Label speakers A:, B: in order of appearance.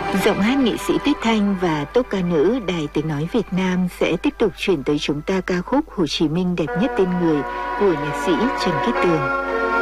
A: Giọng hát nghệ sĩ Tuyết Thanh và tốp ca nữ Đài Tiếng Nói Việt Nam sẽ tiếp tục chuyển tới chúng ta ca khúc Hồ Chí Minh đẹp nhất tên người của nhạc sĩ Trần Kiết Tường.